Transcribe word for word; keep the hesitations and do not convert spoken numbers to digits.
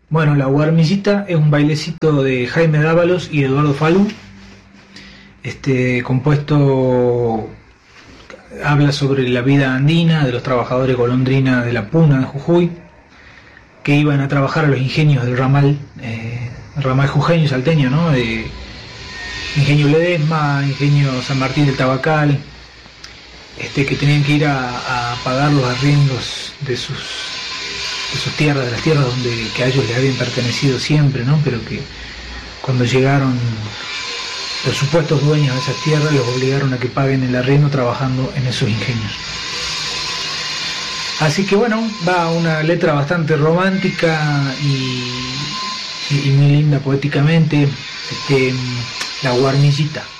Bueno, la guarmillita es un bailecito de Jaime Dávalos y Eduardo Falú. Este compuesto habla sobre la vida andina de los trabajadores golondrina de la Puna de Jujuy, que iban a trabajar a los ingenios del ramal, eh, ramal jujeño y salteño, ¿no? De Ingenio Ledesma, Ingenio San Martín del Tabacal, este, que tenían que ir a, a pagar los arriendos de sus de sus tierras, de las tierras donde que a ellos les habían pertenecido siempre, ¿no? Pero que cuando llegaron los supuestos dueños de esas tierras los obligaron a que paguen el arriendo trabajando en esos ingenios. Así que bueno, va una letra bastante romántica y, y muy linda poéticamente, este, la guarmillita.